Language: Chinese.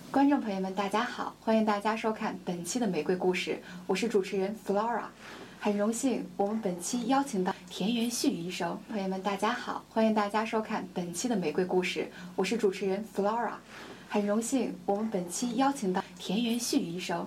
观众朋友们，大家好，欢迎大家收看本期的玫瑰故事，我是主持人 Flora， 很荣幸我们本期邀请到田园旭医生。朋友们，大家好，欢迎大家收看本期的玫瑰故事，我是主持人 Flora， 很荣幸我们本期邀请到田园旭医生。